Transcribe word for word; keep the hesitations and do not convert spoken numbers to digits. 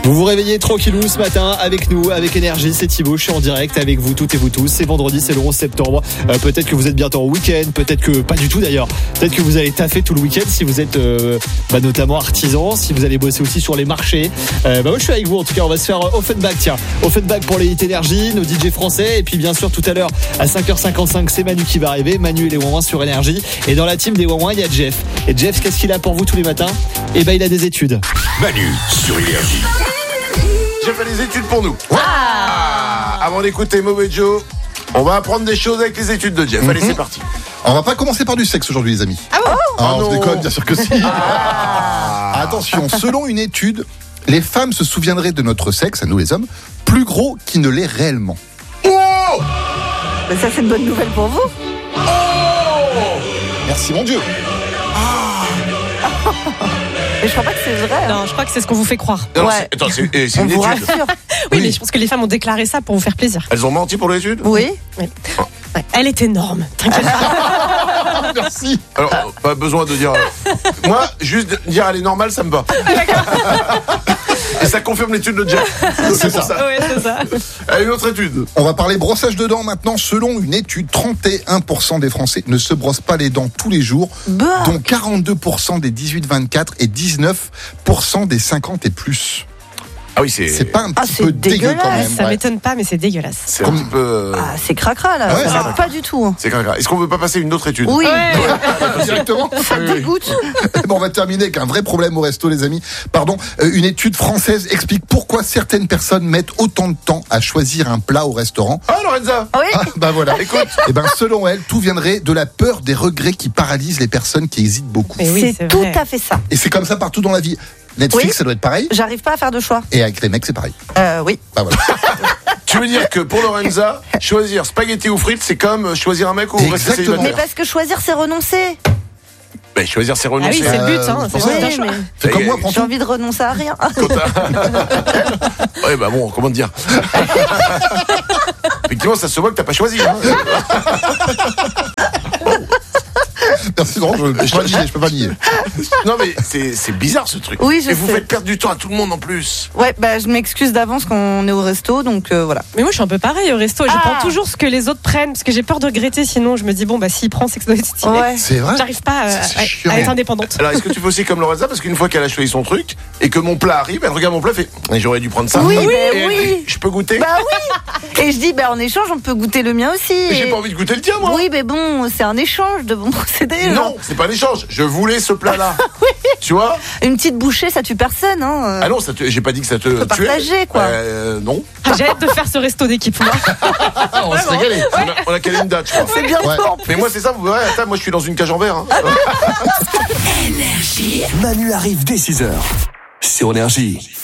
Vous vous réveillez tranquillou ce matin avec nous, avec Énergie, c'est Thibaut, je suis en direct avec vous toutes et vous tous. C'est vendredi, c'est le onze septembre. Euh, peut-être que vous êtes bientôt en week-end, peut-être que pas du tout d'ailleurs. Peut-être que vous allez taffer tout le week-end si vous êtes euh, bah, notamment artisan, si vous allez bosser aussi sur les marchés. Euh, bah, moi je suis avec vous en tout cas, on va se faire Offenbach, tiens. Offenbach pour les hits Énergie, nos D J français. Et puis bien sûr tout à l'heure à cinq heures cinquante-cinq, c'est Manu qui va arriver. Manu et les Ouin-Ouin sur Énergie. Et dans la team des Ouin-Ouin, il y a Jeff. Et Jeff, qu'est-ce qu'il a pour vous tous les matins? Eh ben il a des études. Manu sur Énergie. J'ai fait des études pour nous. Ah Avant d'écouter Mauvais Joe, on va apprendre des choses avec les études de Jeff. Mm-hmm. Allez, c'est parti. On va pas commencer par du sexe aujourd'hui, les amis. Ah bon? Ah, oh on se déconne, bien sûr que si. Ah. Attention, selon une étude, les femmes se souviendraient de notre sexe, à nous les hommes, plus gros qu'il ne l'est réellement. Oh Mais ça, c'est une bonne nouvelle pour vous. Oh Merci mon Dieu. Mais je crois pas que c'est vrai. Non, je crois que c'est ce qu'on vous fait croire. Non, Ouais. c'est, attends, c'est, eh, c'est On une vous étude. rassure. Oui, Oui. mais je pense que les femmes ont déclaré ça pour vous faire plaisir. Elles ont menti pour l'étude? Oui. Ouais. Elle est énorme, t'inquiète pas. Merci. Alors, pas besoin de dire. euh, Moi, juste dire elle est normale, ça me va. Et ça confirme l'étude de Jeff. C'est pour ça. Ouais, c'est ça. Allez, une autre étude. On va parler brossage de dents maintenant. Selon une étude, trente et un pour cent des Français ne se brossent pas les dents tous les jours, Bah. dont quarante-deux pour cent des dix-huit vingt-quatre et dix-neuf pour cent des cinquante et plus. Ah oui, c'est. C'est pas un Ah, petit c'est peu dégueu quand dégueulasse. même. Ça ouais. m'étonne pas, mais c'est dégueulasse. C'est un petit peu. euh, Ah, c'est cracra là. Ouais, ça ça va pas du tout. C'est grave. Est-ce qu'on veut pas passer une autre étude? Oui. Directement. Ça Oui, oui. dégoûte. Bon, on va terminer avec un vrai problème au resto, les amis. Pardon. Euh, une étude française explique pourquoi certaines personnes mettent autant de temps à choisir un plat au restaurant. Ah, Lorenza. Oui. Ah, bah voilà. Écoute. Et ben, selon elle, tout viendrait de la peur des regrets qui paralysent les personnes qui hésitent beaucoup. Mais oui, c'est c'est tout vrai. à fait ça. Et c'est comme ça partout dans la vie. Netflix, Oui. ça doit être pareil. J'arrive pas à faire de choix. Et avec les mecs, c'est pareil. Euh, oui. Bah voilà. Tu veux dire que pour Lorenza, choisir spaghetti ou frites, c'est comme choisir un mec ou rester Exactement. célibataire? Mais parce que choisir, c'est renoncer. Ben, choisir, c'est Ah renoncer. oui, c'est le but, hein. Euh, C'est pour ça, juste un Oui, choix. mais C'est comme moi, prends j'ai tout. envie de renoncer à rien. Ouais, bah bon, comment te dire? Effectivement, ça se voit que t'as pas choisi. Hein. Merci, non, je, je peux pas nier, je peux pas nier. Non, mais c'est, c'est bizarre ce truc. Oui, je Et vous sais. faites perdre du temps à tout le monde en plus. Ouais, bah je m'excuse d'avance quand on est au resto, donc euh, voilà. Mais moi, je suis un peu pareil au resto. Je Ah. prends toujours ce que les autres prennent parce que j'ai peur de regretter. Sinon, je me dis, bon, bah, s'il prend, c'est que ça doit être stylé. Ouais. C'est vrai. J'arrive pas euh, C'est à, chiant. à être indépendante. Alors, est-ce que tu fais aussi comme Lorenza? Parce qu'une fois qu'elle a choisi son truc et que mon plat arrive, elle regarde mon plat et fait mais j'aurais dû prendre ça. Oui, Et bah elle oui. dit, je peux goûter? Bah oui. Et je dis, bah en échange, on peut goûter le mien aussi. Mais j'ai Et- pas envie de goûter le tien, moi. Oui, mais bon, c'est un échange de bons procédés. Non, genre. c'est pas un échange. Je voulais ce plat-là. Tu vois? Une petite bouchée, ça tue personne, hein. Ah non, ça te- j'ai pas dit que ça te Faut tuait. partager, quoi. Euh, non. Ah, j'ai hâte de faire ce resto d'équipe, moi. Ah, on va se régaler. On a, on a calé une date, je crois. C'est bientôt. Ouais. en plus. Mais moi, c'est ça, vous verrez, attends, moi je suis dans une cage en verre. Hein. Manu arrive dès six heures sur Énergie.